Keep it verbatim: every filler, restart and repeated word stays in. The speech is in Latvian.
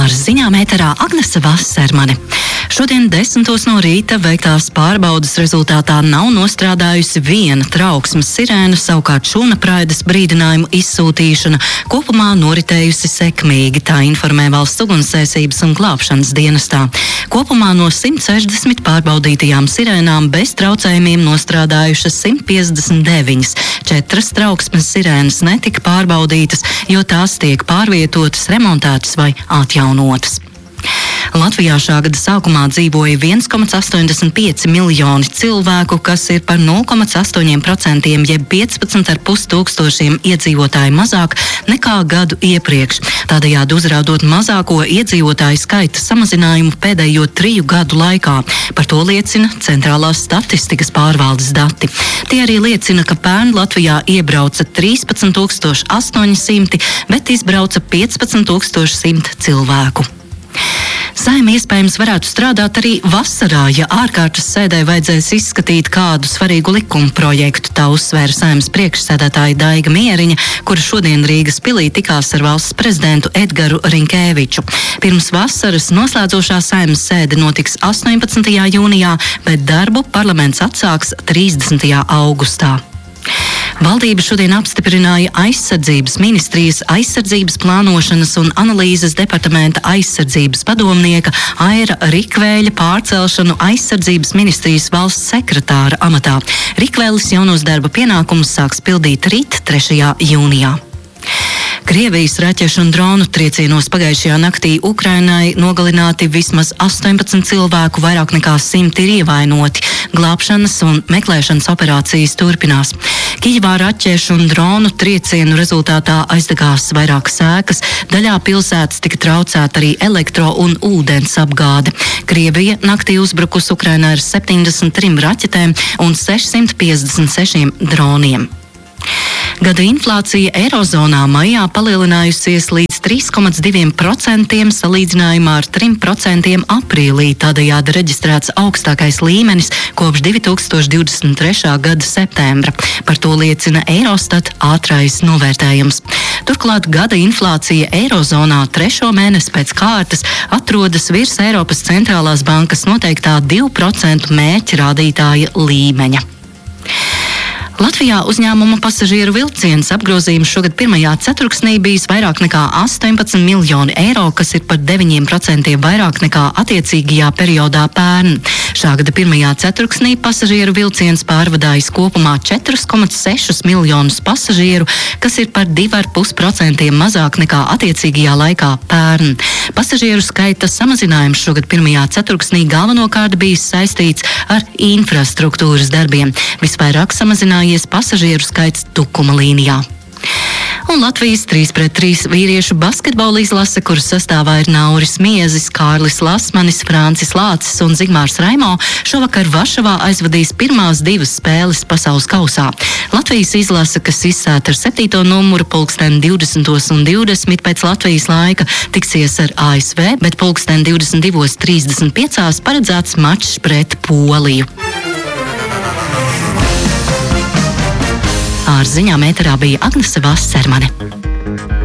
Ar ziņām ēterā Agnese Vasarmane. Šodien desmitos no rīta veiktās pārbaudas rezultātā nav nostrādājusi viena trauksmes sirēna, savukārt šūnapraides brīdinājumu izsūtīšana kopumā noritējusi sekmīgi, tā informē Valsts ugunsdzēsības un glābšanas dienestā. Kopumā no simt sešdesmit pārbaudītajām sirēnām bez traucējumiem nostrādājušas simt piecdesmit deviņas. Četras trauksmes sirēnas netika pārbaudītas, jo tās tiek pārvietotas, remontētas vai atjaunotas. Latvijā šā gada sākumā dzīvoja viens komats astoņdesmit pieci miljoni cilvēku, kas ir par nulle komats astoņi procenti, jeb piecpadsmit ar pus tūkstošiem iedzīvotāju mazāk nekā gadu iepriekš, tādējādi uzrādot mazāko iedzīvotāju skaita samazinājumu pēdējo triju gadu laikā. Par to liecina Centrālās statistikas pārvaldes dati. Tie arī liecina, ka pērn Latvijā iebrauca trīspadsmit tūkstoši astoņi simti, bet izbrauca piecpadsmit tūkstoši simt cilvēku. Saeima iespējams varētu strādāt arī vasarā, ja ārkārtas sēdē vajadzēs izskatīt kādu svarīgu likuma projektu, tā uzsvēra Saeimas priekšsēdētāja Daiga Mieriņa, kura šodien Rīgas pilī tikās ar valsts prezidentu Edgaru Rinkēviču. Pirms vasaras noslēdzošā Saeimas sēde notiks astoņpadsmitajā jūnijā, bet darbu parlaments atsāks trīsdesmitajā augustā. Valdība šodien apstiprināja aizsardzības ministrijas aizsardzības plānošanas un analīzes departamenta aizsardzības padomnieka Aira Rikvēļa pārcelšanu aizsardzības ministrijas valsts sekretāra amatā. Rikvēlis jaunos darba pienākumus sāks pildīt rīt, trešajā jūnijā. Krievijas raķešu un dronu triecienos pagājušajā naktī Ukrainai nogalināti vismaz astoņpadsmit cilvēku, vairāk nekā simt ir ievainoti. Glābšanas un meklēšanas operācijas turpinās. Kijevā raķešu un dronu triecienu rezultātā aizdegās vairākas ēkas, daļā pilsētas tika traucēta arī elektro un ūdens apgāde. Krievija naktī uzbrukus Ukrainai ar septiņdesmit trim raķetēm un sešsimt piecdesmit sešiem droniem. Gada inflācija Eirozonā maijā palielinājusies līdz trīs komats divi procenti salīdzinājumā ar trim procentiem aprīlī, tādējādi reģistrēts augstākais līmenis kopš divi tūkstoši divdesmit trešā gada septembra. Par to liecina Eirostat ātrais novērtējums. Turklāt gada inflācija Eirozonā trešo mēnesi pēc kārtas atrodas virs Eiropas centrālās bankas noteiktā divu procentu mērķa rādītāja līmeņa. Latvijā uzņēmuma pasažieru vilciens apgrozījums šogad pirmajā ceturksnī bijis vairāk nekā astoņpadsmit miljoni eiro, kas ir par deviņiem procentiem vairāk nekā attiecīgajā periodā pērn. Šā gada pirmajā ceturksnī pasažieru vilciens pārvadājis kopumā četrus komats sešus miljonus pasažieru, kas ir par divi ar pus procentiem mazāk nekā attiecīgajā laikā pērn. Pasažieru skaita samazinājums šogad pirmajā ceturksnī galvenokārt bijis saistīts ar infrastruktūras darbiem. Visvairāk samazinājies pasažieru skaits Tukuma līnijā. Un Latvijas trīs pret trīs vīriešu basketbola izlase, kuras sastāvā ir Nauris Miezis, Kārlis Lasmanis, Francis Lācis un Zigmārs Raimo, šovakar Varšavā aizvadīs pirmās divas spēles pasaules kausā. Latvijas izlase, kas izsēta ar septīto numuru pulksten divdesmitos un divdesmit pēc Latvijas laika, tiksies ar A S V, bet pulksten divdesmit divos trīsdesmit piecos paredzēts mačs pret Poliju. Ar ziņām ēterā bija Agnese Vasarmane.